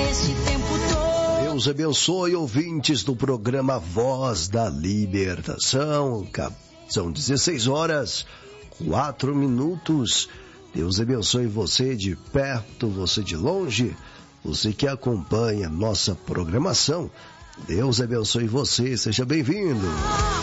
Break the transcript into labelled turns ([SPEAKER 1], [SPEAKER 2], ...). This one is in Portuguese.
[SPEAKER 1] esse tempo todo.
[SPEAKER 2] Deus abençoe, ouvintes do programa Voz da Libertação. São 16 horas, 4 minutos. Deus abençoe você de perto, você de longe, você que acompanha nossa programação. Deus abençoe você, seja bem-vindo.